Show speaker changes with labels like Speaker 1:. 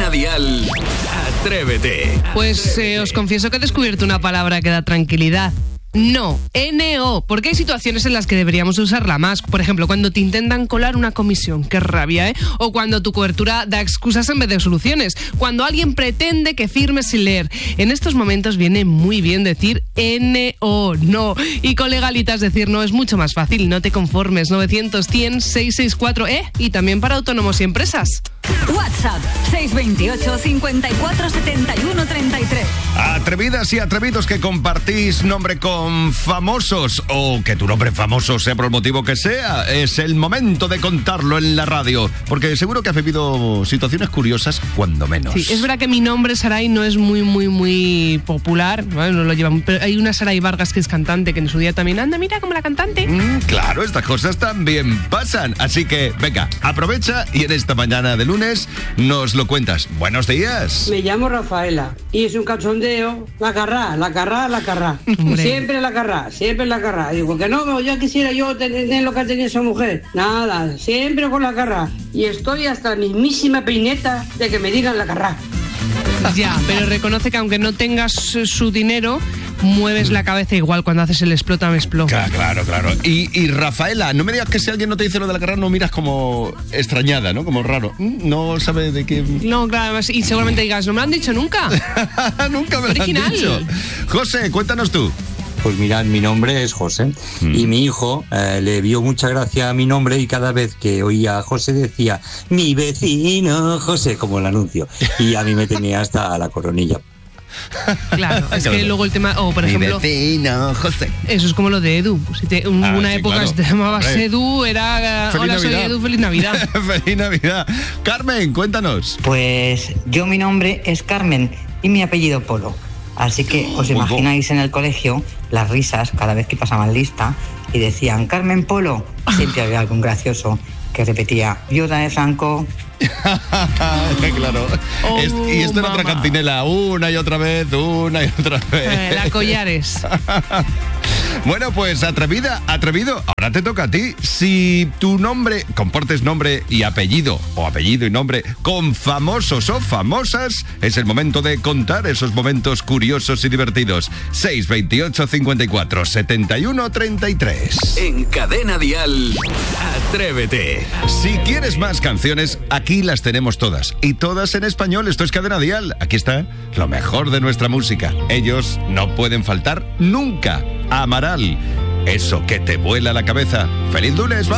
Speaker 1: Cadena Dial, Atrévete.
Speaker 2: Pues os confieso que he descubierto una palabra que da tranquilidad. No, N-O, porque hay situaciones en las que deberíamos usarla más. Por ejemplo, cuando te intentan colar una comisión, qué rabia, ¿eh? O cuando tu cobertura da excusas en vez de soluciones. Cuando alguien pretende que firmes sin leer. En estos momentos viene muy bien decir N-O, no. Y con legalitas decir no es mucho más fácil, no te conformes. 900-100-664, y también para autónomos y empresas.
Speaker 3: WhatsApp 628 54 71 33.
Speaker 4: Atrevidas y atrevidos que compartís nombre con famosos o que tu nombre famoso sea por el motivo que sea, es el momento de contarlo en la radio, porque seguro que has vivido situaciones curiosas, cuando menos.
Speaker 2: Sí, es verdad que mi nombre, Saray, no es muy popular, bueno, no lo llevan, pero hay una Saray Vargas que es cantante, que en su día también anda, mira como la cantante.
Speaker 4: Claro, estas cosas también pasan, así que venga, aprovecha y en esta mañana de lunes nos lo cuentas. Buenos días.
Speaker 5: Me llamo Rafaela y es un cachondeo. La carrá. Siempre la carrá. Digo que no, yo quisiera tener lo que tenía esa mujer. Nada, siempre con la carrá. Y estoy hasta la mismísima peineta de que me digan la carrá.
Speaker 2: Ya, pero reconoce que aunque no tengas su dinero, mueves la cabeza igual cuando haces el explota, me explota.
Speaker 4: Claro. Y Rafaela, no me digas que si alguien no te dice lo de la carrera, no miras como extrañada, ¿no? Como raro. No sabes de qué.
Speaker 2: No, claro, y seguramente digas, no me lo han dicho nunca.
Speaker 4: Nunca me lo han dicho. José, cuéntanos tú.
Speaker 6: Pues mirad, mi nombre es José y mi hijo le vio mucha gracia a mi nombre y cada vez que oía a José decía mi vecino José, como el anuncio, y a mí me tenía hasta la coronilla.
Speaker 2: Claro, es que luego el tema, por ejemplo,
Speaker 4: mi vecino José.
Speaker 2: Eso es como lo de Edu. Si una época claro. Te llamabas Edu, era
Speaker 4: Feliz
Speaker 2: hola,
Speaker 4: Navidad.
Speaker 2: soy Edu, feliz Navidad.
Speaker 4: Feliz Navidad. Carmen, cuéntanos.
Speaker 7: Pues mi nombre es Carmen y mi apellido Polo. Así que os imagináis en el colegio las risas cada vez que pasaban lista y decían Carmen Polo. Siempre había algún gracioso que repetía viuda de Franco.
Speaker 4: Claro. Y esto era otra cantinela, una y otra vez.
Speaker 2: La Collares.
Speaker 4: Bueno, pues atrevida, atrevido, ahora te toca a ti. Si tu nombre, compartes nombre y apellido, o apellido y nombre, con famosos o famosas, es el momento de contar esos momentos curiosos y divertidos. 628 54 71 33.
Speaker 1: En Cadena Dial, Atrévete.
Speaker 4: Si quieres más canciones, aquí las tenemos todas. Y todas en español. Esto es Cadena Dial. Aquí está lo mejor de nuestra música. Ellos no pueden faltar nunca. Amaral, eso que te vuela la cabeza. ¡Feliz lunes!